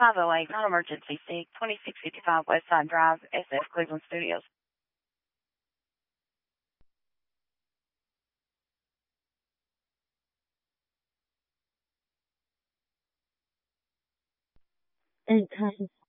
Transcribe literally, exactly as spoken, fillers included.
five oh eight, non-emergency, seek twenty-six fifty-five Westside Drive, S F Cleveland Studios. Okay